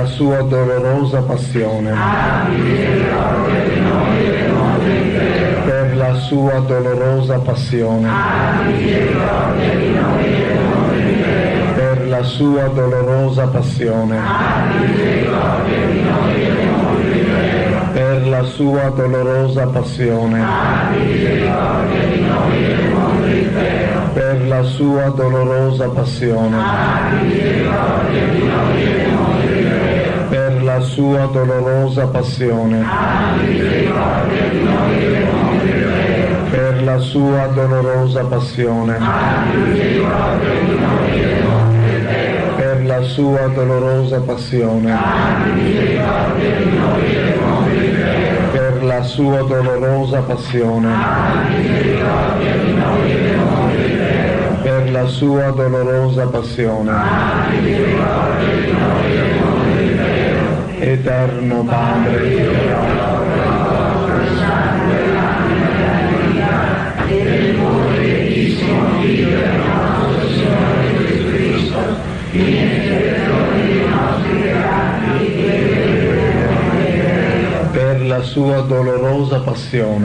la sua dolorosa passione, per la sua dolorosa passione, per la sua dolorosa passione, per la sua dolorosa passione, per la sua dolorosa passione, per la sua dolorosa passione, per la sua dolorosa passione, per la sua dolorosa passione, per la sua dolorosa passione, per la sua dolorosa passione. Eterno Padre, Dio e del gloriosissimo Figlio del nostro Signore Gesù Cristo, in espiazione dei nostri peccati per la sua dolorosa passione,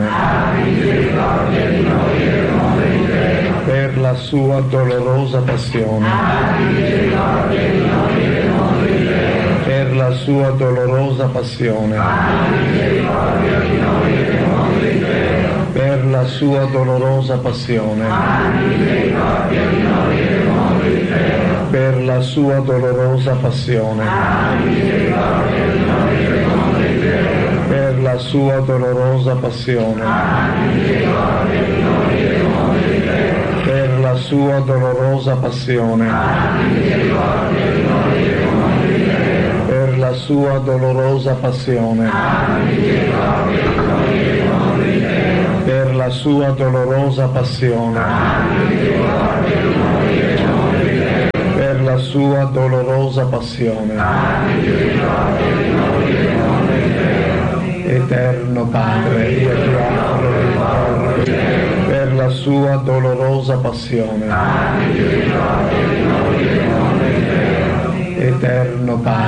per la sua dolorosa passione, per la sua dolorosa passione, per la sua dolorosa passione, per la sua dolorosa passione, per la sua dolorosa passione, per la sua dolorosa passione, per la sua dolorosa passione, per la sua dolorosa passione, per la sua dolorosa passione. Eterno Padre, io ti offro per la sua dolorosa passione. Eterno Padre,